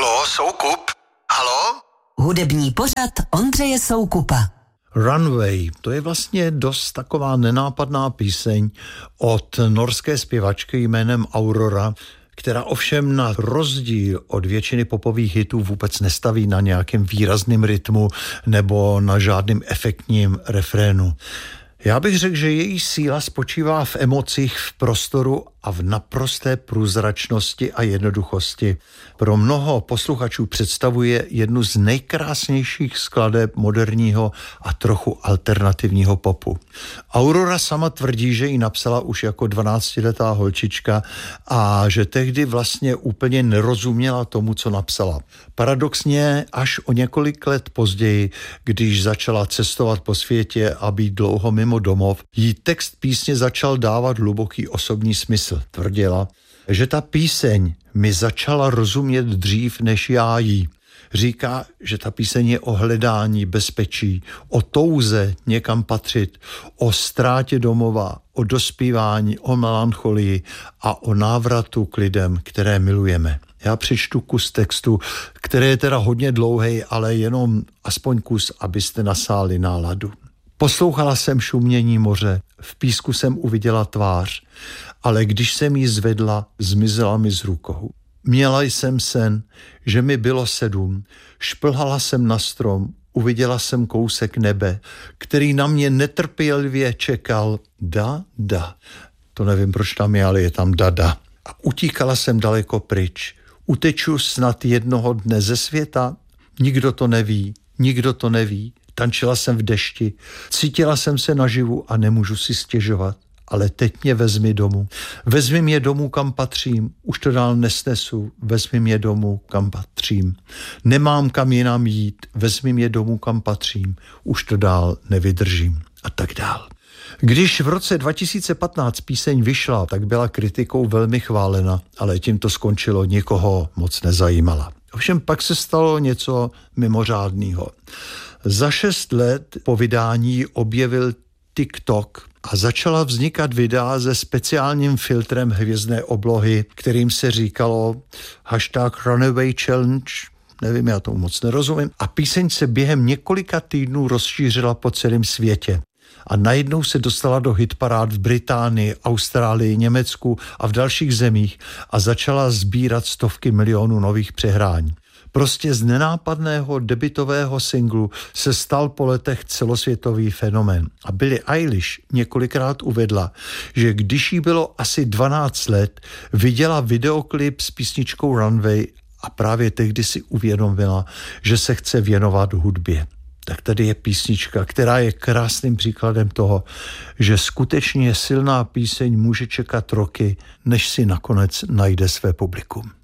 Halo, Soukup? Halo? Hudební pořad Ondřeje Soukupa. Runway, to je vlastně dost taková nenápadná píseň od norské zpěvačky jménem Aurora, která ovšem na rozdíl od většiny popových hitů vůbec nestaví na nějakém výrazném rytmu nebo na žádným efektním refrénu. Já bych řekl, že její síla spočívá v emocích, v prostoru a v naprosté průzračnosti a jednoduchosti. Pro mnoho posluchačů představuje jednu z nejkrásnějších skladeb moderního a trochu alternativního popu. Aurora sama tvrdí, že ji napsala už jako 12letá holčička a že tehdy vlastně úplně nerozuměla tomu, co napsala. Paradoxně až o několik let později, když začala cestovat po světě a být dlouho mimo domov, jí text písně začal dávat hluboký osobní smysl. Tvrdila, že ta píseň mi začala rozumět dřív než já jí. Říká, že ta píseň je o hledání bezpečí, o touze někam patřit, o ztrátě domova, o dospívání, o melancholii a o návratu k lidem, které milujeme. Já přečtu kus textu, který je teda hodně dlouhý, ale jenom aspoň kus, abyste nasáli náladu. Poslouchala jsem šumění moře, v písku jsem uviděla tvář, ale když jsem ji zvedla, zmizela mi z rukou. Měla jsem sen, že mi bylo 7, šplhala jsem na strom, uviděla jsem kousek nebe, který na mě netrpělivě čekal. Da. To nevím, proč tam je, ale je tam dada. A utíkala jsem daleko pryč. Uteču snad jednoho dne ze světa? Nikdo to neví. Tančila jsem v dešti, cítila jsem se naživu a nemůžu si stěžovat. Ale teď mě vezmi domů. Vezmi mě domů, kam patřím. Už to dál nesnesu. Vezmi mě domů, kam patřím. Nemám kam jinam jít. Vezmi mě domů, kam patřím. Už to dál nevydržím. A tak dál. Když v roce 2015 píseň vyšla, tak byla kritikou velmi chválena, ale tím to skončilo, nikoho moc nezajímala. Ovšem pak se stalo něco mimořádného. Za 6 let po vydání objevil TikTok a začala vznikat videa se speciálním filtrem hvězdné oblohy, kterým se říkalo #Runaway Challenge, nevím, já tomu moc nerozumím, a píseň se během několika týdnů rozšířila po celém světě. A najednou se dostala do hitparád v Británii, Austrálii, Německu a v dalších zemích a začala sbírat stovky milionů nových přehrání. Prostě z nenápadného debutového singlu se stal po letech celosvětový fenomén. A Billie Eilish několikrát uvedla, že když jí bylo asi 12 let, viděla videoklip s písničkou Runway a právě tehdy si uvědomila, že se chce věnovat hudbě. Tak tady je písnička, která je krásným příkladem toho, že skutečně silná píseň může čekat roky, než si nakonec najde své publikum.